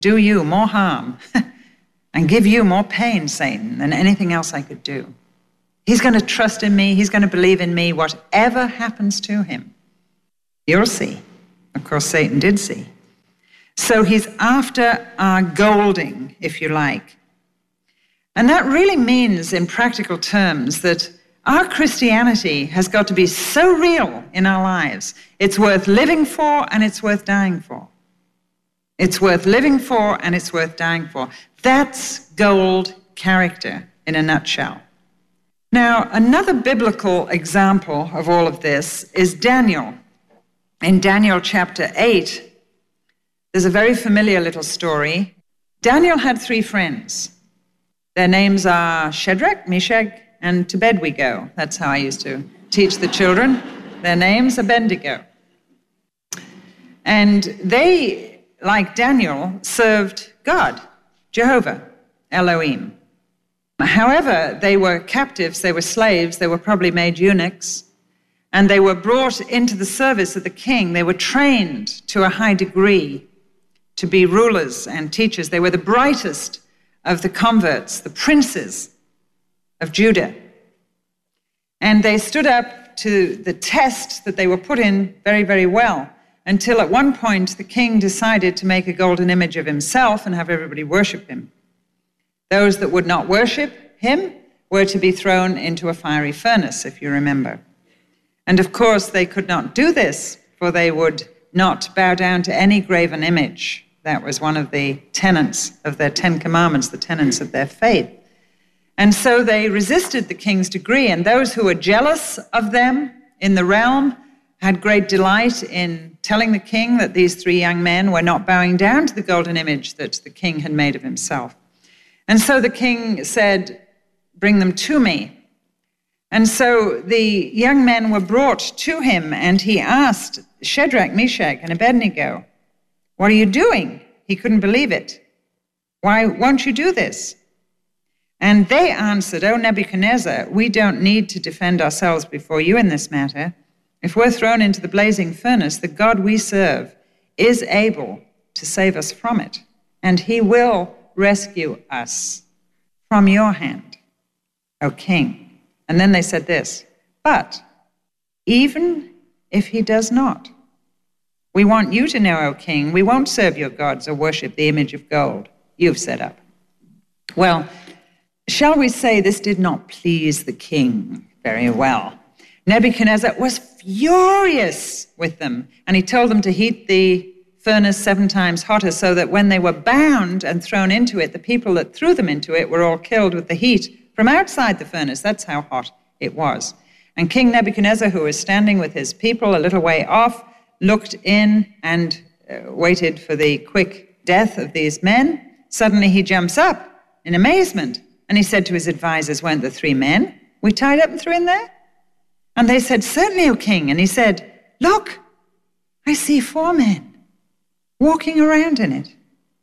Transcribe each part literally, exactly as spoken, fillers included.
do you more harm and give you more pain, Satan, than anything else I could do. He's going to trust in me. He's going to believe in me, whatever happens to him. You'll see. Of course, Satan did see. So he's after our golding, if you like. And that really means, in practical terms, that our Christianity has got to be so real in our lives. It's worth living for and it's worth dying for. It's worth living for and it's worth dying for. That's gold character in a nutshell. Now, another biblical example of all of this is Daniel. In Daniel chapter eight, there's a very familiar little story. Daniel had three friends. Their names are Shadrach, Meshach, and Abednego. That's how I used to teach the children. Their names are Abednego. And they, like Daniel, served God, Jehovah, Elohim. However, they were captives, they were slaves, they were probably made eunuchs, and they were brought into the service of the king. They were trained to a high degree to be rulers and teachers. They were the brightest of the converts, the princes of Judah. And they stood up to the test that they were put in very, very well, until at one point the king decided to make a golden image of himself and have everybody worship him. Those that would not worship him were to be thrown into a fiery furnace, if you remember. And of course, they could not do this, for they would not bow down to any graven image. That was one of the tenets of their Ten Commandments, the tenets of their faith. And so they resisted the king's decree, and those who were jealous of them in the realm had great delight in telling the king that these three young men were not bowing down to the golden image that the king had made of himself. And so the king said, "Bring them to me." And so the young men were brought to him, and he asked Shadrach, Meshach, and Abednego, "What are you doing?" He couldn't believe it. "Why won't you do this?" And they answered, "O Nebuchadnezzar, we don't need to defend ourselves before you in this matter. If we're thrown into the blazing furnace, the God we serve is able to save us from it, and he will rescue us from your hand, O king." And then they said this, "But even if he does not, we want you to know, O king, we won't serve your gods or worship the image of gold you've set up." Well, shall we say this did not please the king very well. Nebuchadnezzar was furious with them, and he told them to heat the furnace seven times hotter, so that when they were bound and thrown into it, the people that threw them into it were all killed with the heat from outside the furnace. That's how hot it was. And King Nebuchadnezzar, who was standing with his people a little way off, looked in and uh, waited for the quick death of these men. Suddenly he jumps up in amazement, and he said to his advisors, "Weren't the three men we tied up and threw in there?" And they said, "Certainly, O king." And he said, "Look, I see four men walking around in it,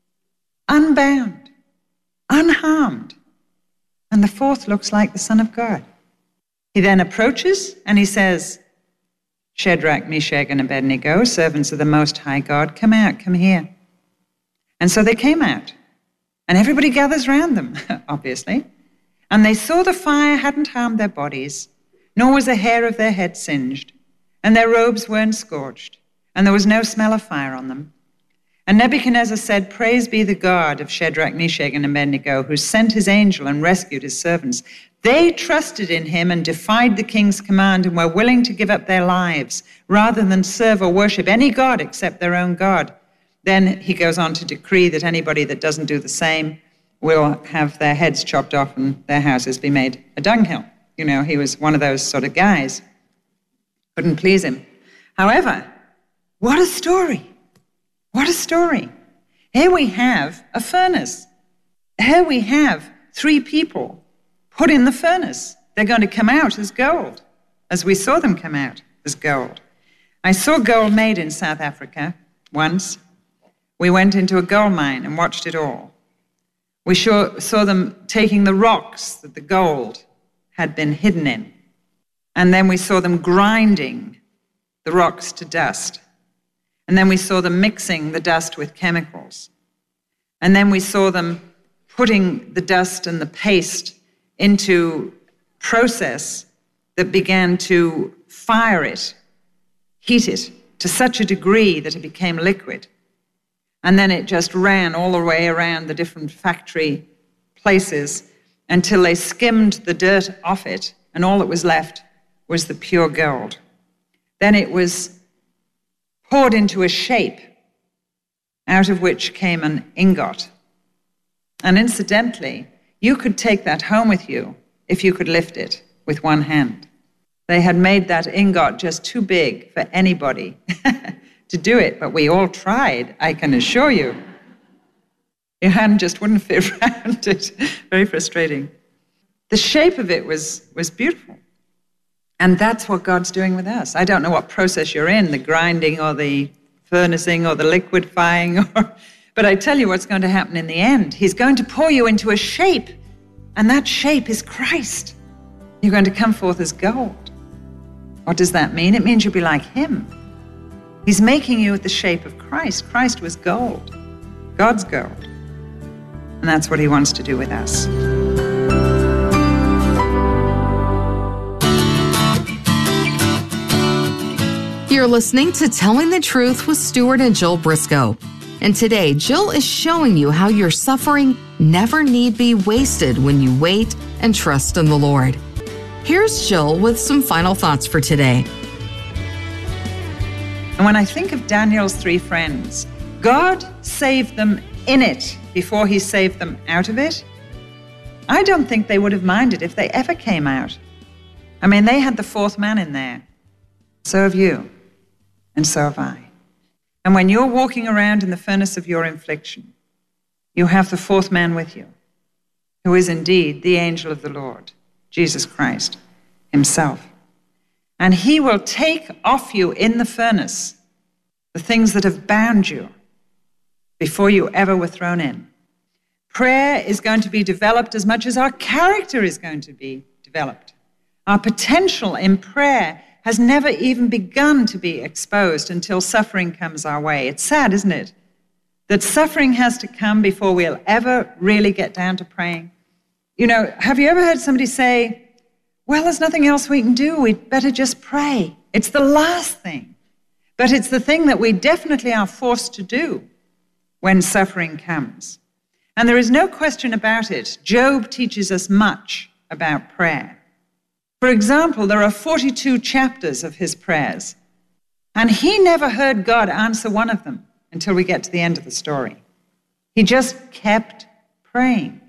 unbound, unharmed. And the fourth looks like the Son of God." He then approaches and he says, "Shadrach, Meshach, and Abednego, servants of the Most High God, come out, come here." And so they came out, and everybody gathers around them, obviously. And they saw the fire hadn't harmed their bodies, nor was a hair of their head singed, and their robes weren't scorched, and there was no smell of fire on them. And Nebuchadnezzar said, "Praise be the God of Shadrach, Meshach, and Abednego, who sent his angel and rescued his servants. They trusted in him and defied the king's command and were willing to give up their lives rather than serve or worship any god except their own God." Then he goes on to decree that anybody that doesn't do the same will have their heads chopped off and their houses be made a dunghill. You know, he was one of those sort of guys. Couldn't please him. However, what a story. What a story. Here we have a furnace. Here we have three people put in the furnace. They're going to come out as gold, as we saw them come out as gold. I saw gold made in South Africa once. We went into a gold mine and watched it all. We saw, saw them taking the rocks that the gold had been hidden in. And then we saw them grinding the rocks to dust. And then we saw them mixing the dust with chemicals. And then we saw them putting the dust and the paste into a process that began to fire it, heat it to such a degree that it became liquid. And then it just ran all the way around the different factory places until they skimmed the dirt off it, and all that was left was the pure gold. Then it was poured into a shape, out of which came an ingot. And incidentally, you could take that home with you if you could lift it with one hand. They had made that ingot just too big for anybody to do it, but we all tried, I can assure you. Your hand just wouldn't fit around it. Very frustrating. The shape of it was, was beautiful. And that's what God's doing with us. I don't know what process you're in, the grinding or the furnacing or the liquefying, or, but I tell you what's going to happen in the end. He's going to pour you into a shape, and that shape is Christ. You're going to come forth as gold. What does that mean? It means you'll be like him. He's making you with the shape of Christ. Christ was gold, God's gold. And that's what he wants to do with us. You're listening to Telling the Truth with Stuart and Jill Briscoe. And today, Jill is showing you how your suffering never need be wasted when you wait and trust in the Lord. Here's Jill with some final thoughts for today. And when I think of Daniel's three friends, God saved them in it before he saved them out of it. I don't think they would have minded if they ever came out. I mean, they had the fourth man in there. So have you, and so have I. And when you're walking around in the furnace of your infliction, you have the fourth man with you, who is indeed the angel of the Lord, Jesus Christ himself. And he will take off you in the furnace the things that have bound you before you ever were thrown in. Prayer is going to be developed as much as our character is going to be developed. Our potential in prayer has never even begun to be exposed until suffering comes our way. It's sad, isn't it? That suffering has to come before we'll ever really get down to praying. You know, have you ever heard somebody say, well, there's nothing else we can do. We'd better just pray. It's the last thing. But it's the thing that we definitely are forced to do when suffering comes. And there is no question about it. Job teaches us much about prayer. For example, there are forty-two chapters of his prayers, and he never heard God answer one of them until we get to the end of the story. He just kept praying.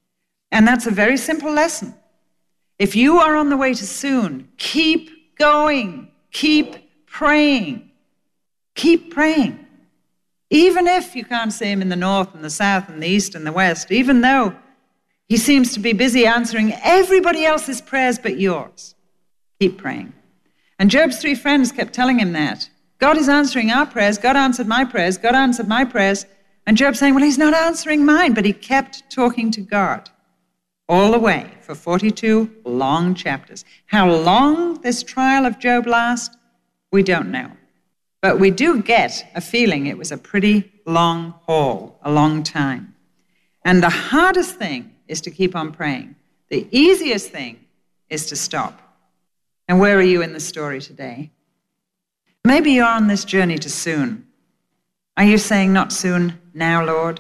And that's a very simple lesson. If you are on the way to soon, keep going, keep praying, keep praying. Even if you can't see him in the north and the south and the east and the west, even though he seems to be busy answering everybody else's prayers but yours, keep praying. And Job's three friends kept telling him that. God is answering our prayers. God answered my prayers. God answered my prayers. And Job saying, well, he's not answering mine, but he kept talking to God all the way for forty-two long chapters. How long this trial of Job lasts, we don't know. But we do get a feeling it was a pretty long haul, a long time. And the hardest thing is to keep on praying. The easiest thing is to stop. And where are you in the story today? Maybe you're on this journey to soon. Are you saying, not soon, now, Lord?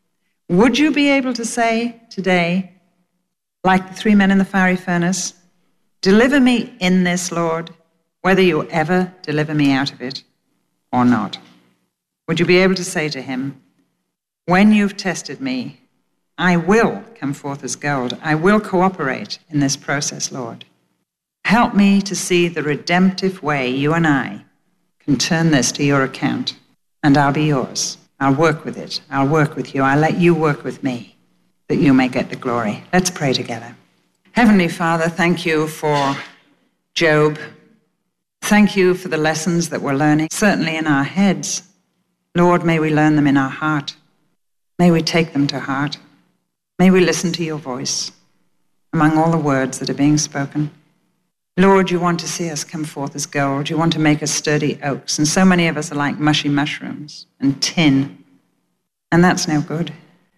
Would you be able to say today, like the three men in the fiery furnace, deliver me in this, Lord, whether you ever deliver me out of it or not? Would you be able to say to him, when you've tested me, I will come forth as gold. I will cooperate in this process, Lord. Help me to see the redemptive way you and I can turn this to your account, and I'll be yours. I'll work with it. I'll work with you. I'll let you work with me, that you may get the glory. Let's pray together. Heavenly Father, thank you for Job. Thank you for the lessons that we're learning, certainly in our heads. Lord, may we learn them in our heart. May we take them to heart. May we listen to your voice among all the words that are being spoken. Lord, you want to see us come forth as gold. You want to make us sturdy oaks. And so many of us are like mushy mushrooms and tin. And that's no good.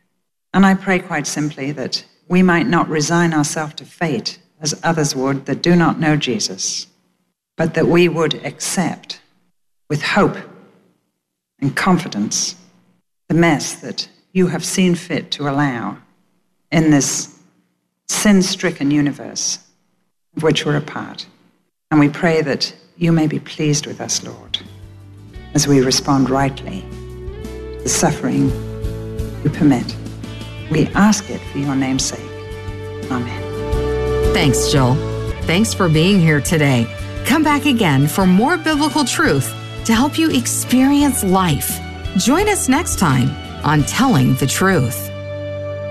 And I pray quite simply that we might not resign ourselves to fate as others would that do not know Jesus, but that we would accept with hope and confidence the mess that you have seen fit to allow in this sin-stricken universe of which we're a part. And we pray that you may be pleased with us, Lord, as we respond rightly to the suffering you permit. We ask it for your name's sake. Amen. Thanks, Jill. Thanks for being here today. Come back again for more biblical truth to help you experience life. Join us next time on Telling the Truth.